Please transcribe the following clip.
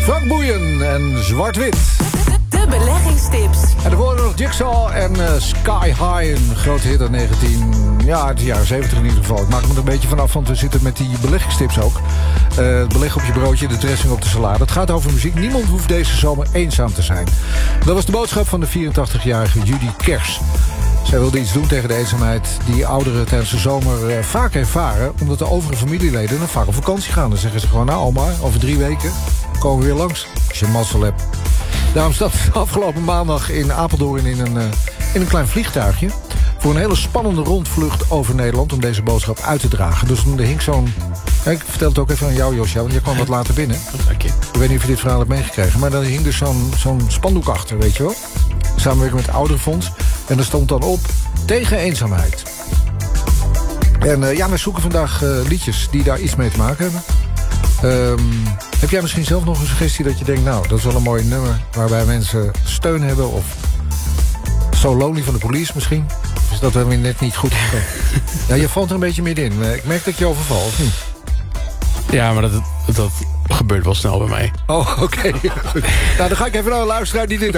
Frank Boeien en Zwart-Wit. De beleggingstips. En er worden nog Jigsaw en Sky High. Een grote hit uit uit de jaren 70 in ieder geval. Ik maak me er een beetje vanaf, want we zitten met die beleggingstips ook. Het beleg op je broodje, de dressing op de salade. Het gaat over muziek. Niemand hoeft deze zomer eenzaam te zijn. Dat was de boodschap van de 84-jarige Judy Kers. Zij wilde iets doen tegen de eenzaamheid die ouderen tijdens de zomer vaak ervaren, omdat de overige familieleden dan vaak op vakantie gaan. Dan zeggen ze gewoon, nou oma, over 3 weken komen we weer langs, als je mazzel hebt. Daarom staat afgelopen maandag in Apeldoorn in een klein vliegtuigje voor een hele spannende rondvlucht over Nederland om deze boodschap uit te dragen. Dus er hing zo'n... Ik vertel het ook even aan jou, Josja, want jij kwam wat later binnen. Ik weet niet of je dit verhaal hebt meegekregen, maar dan hing dus zo'n spandoek achter, weet je wel. Samenwerking met het Ouderenfonds. En er stond dan op, tegen eenzaamheid. En wij zoeken vandaag liedjes die daar iets mee te maken hebben. Heb jij misschien zelf nog een suggestie dat je denkt, nou, dat is wel een mooi nummer waarbij mensen steun hebben? Of So Lonely van de Police misschien? Of is dat wel weer net niet goed gegaan? Ja, je valt er een beetje middenin. Ik merk dat je overvalt, of niet? Ja, maar dat gebeurt wel snel bij mij. Oh, oké. Nou, dan ga ik even naar een luisteraar die dit